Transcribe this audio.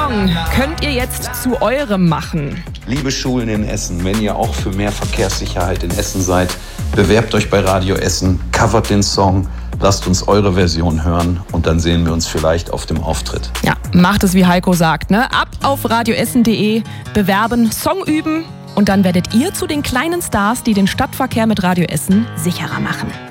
Song könnt ihr jetzt zu eurem machen. Liebe Schulen in Essen, wenn ihr auch für mehr Verkehrssicherheit in Essen seid, bewerbt euch bei Radio Essen, covert den Song, lasst uns eure Version hören und dann sehen wir uns vielleicht auf dem Auftritt. Ja, macht es wie Heiko sagt, ne? Ab auf radioessen.de, bewerben, Song üben und dann werdet ihr zu den kleinen Stars, die den Stadtverkehr mit Radio Essen sicherer machen.